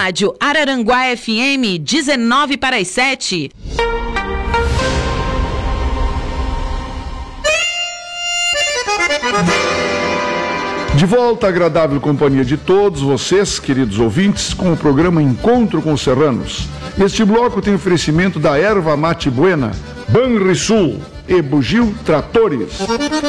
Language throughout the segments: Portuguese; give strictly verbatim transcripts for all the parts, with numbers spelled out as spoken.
rádio Araranguá F M, dezenove para as sete. De volta à agradável companhia de todos vocês, queridos ouvintes, com o programa Encontro com os Serranos. Este bloco tem oferecimento da Erva Mate Buena, Banrisul e Bugio Tratores.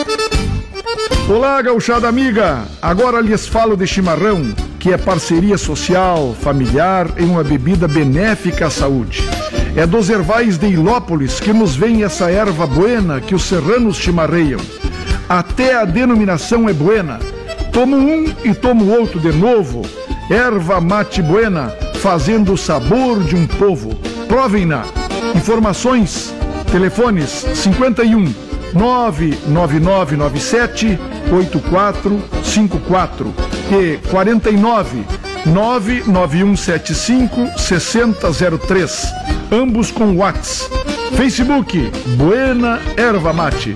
Olá, gauchada amiga! Agora lhes falo de chimarrão, que é parceria social, familiar e uma bebida benéfica à saúde. É dos ervais de Ilópolis que nos vem essa erva buena que os serranos chimarreiam. Até a denominação é buena. Tomo um e tomo outro de novo. Erva Mate Buena, fazendo o sabor de um povo. Provem-na. Informações, telefones cinquenta e um, nove nove nove nove sete, oito quatro cinco quatro e quarenta e nove, nove nove um sete cinco, seis zero zero três. Ambos com WhatsApp. Facebook, Buena Erva Mate.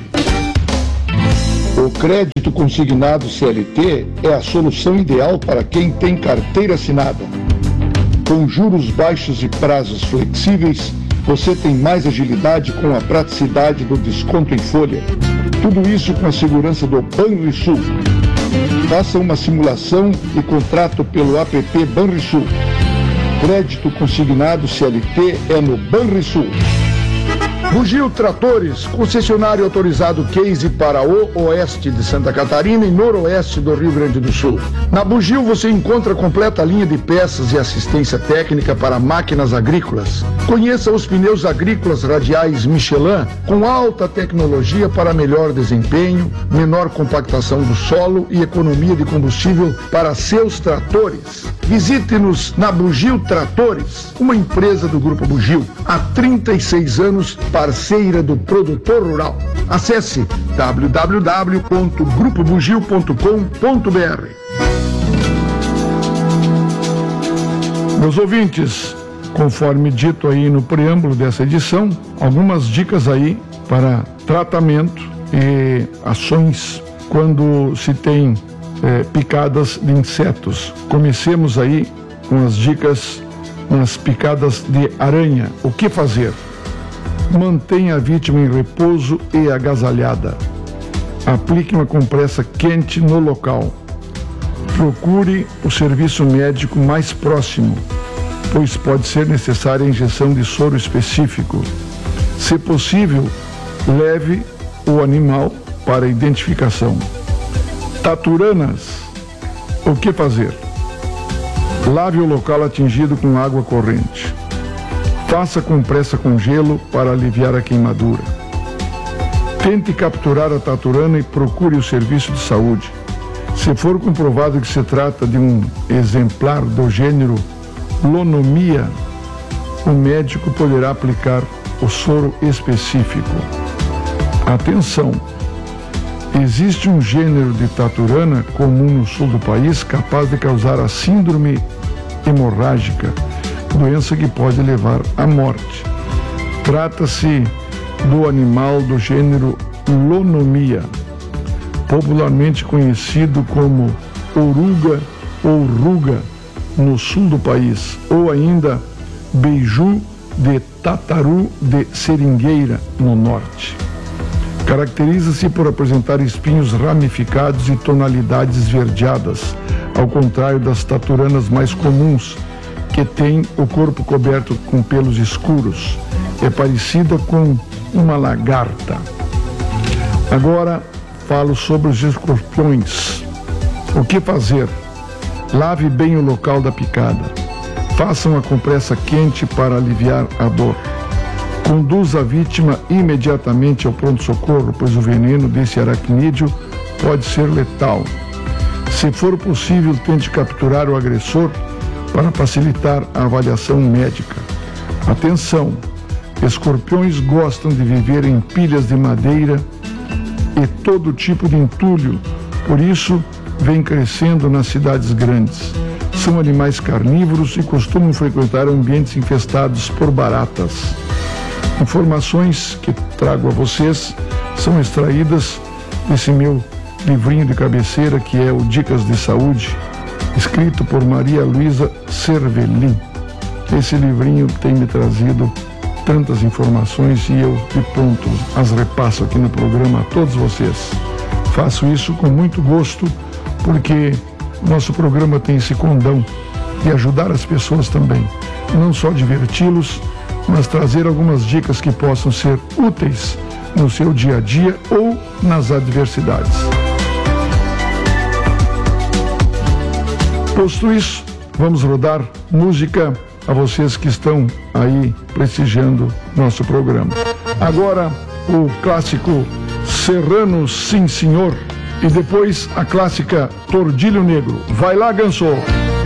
O crédito consignado C L T é a solução ideal para quem tem carteira assinada. Com juros baixos e prazos flexíveis, você tem mais agilidade com a praticidade do desconto em folha. Tudo isso com a segurança do Banrisul. Faça uma simulação e contrato pelo app Banrisul. Crédito consignado C L T é no Banrisul. Bugio Tratores, concessionário autorizado Case para o oeste de Santa Catarina e noroeste do Rio Grande do Sul. Na Bugio você encontra a completa linha de peças e assistência técnica para máquinas agrícolas. Conheça os pneus agrícolas radiais Michelin com alta tecnologia para melhor desempenho, menor compactação do solo e economia de combustível para seus tratores. Visite-nos na Bugio Tratores, uma empresa do Grupo Bugio, há trinta e seis anos, parceira do produtor rural. Acesse w w w ponto grupo bugio ponto com ponto b r. Meus ouvintes, conforme dito aí no preâmbulo dessa edição, algumas dicas aí para tratamento e ações quando se tem é, picadas de insetos. Comecemos aí com as dicas nas picadas de aranha. O que fazer? Mantenha a vítima em repouso e agasalhada. Aplique uma compressa quente no local. Procure o serviço médico mais próximo, pois pode ser necessária a injeção de soro específico. Se possível, leve o animal para identificação. Taturanas. O que fazer? Lave o local atingido com água corrente. Faça compressa com gelo para aliviar a queimadura. Tente capturar a taturana e procure o serviço de saúde. Se for comprovado que se trata de um exemplar do gênero Lonomia, o médico poderá aplicar o soro específico. Atenção! Existe um gênero de taturana comum no sul do país capaz de causar a síndrome hemorrágica, doença que pode levar à morte. Trata-se do animal do gênero Lonomia, popularmente conhecido como oruga ou ruga no sul do país, ou ainda beiju de tataru de seringueira no norte. Caracteriza-se por apresentar espinhos ramificados e tonalidades esverdeadas, ao contrário das taturanas mais comuns, que tem o corpo coberto com pelos escuros. É parecida com uma lagarta. Agora falo sobre os escorpiões. O que fazer? Lave bem o local da picada. Faça uma compressa quente para aliviar a dor. Conduza a vítima imediatamente ao pronto-socorro, pois o veneno desse aracnídeo pode ser letal. Se for possível, tente capturar o agressor para facilitar a avaliação médica. Atenção! Escorpiões gostam de viver em pilhas de madeira e todo tipo de entulho, por isso vêm crescendo nas cidades grandes. São animais carnívoros e costumam frequentar ambientes infestados por baratas. Informações que trago a vocês são extraídas desse meu livrinho de cabeceira, que é o Dicas de Saúde, escrito por Maria Luísa Cervelin. Esse livrinho tem me trazido tantas informações e eu, de pronto, as repasso aqui no programa a todos vocês. Faço isso com muito gosto, porque nosso programa tem esse condão de ajudar as pessoas também, não só diverti-los, mas trazer algumas dicas que possam ser úteis no seu dia a dia ou nas adversidades. Posto isso, vamos rodar música a vocês que estão aí prestigiando nosso programa. Agora, o clássico Serrano Sim Senhor e depois a clássica Tordilho Negro. Vai lá, Ganso!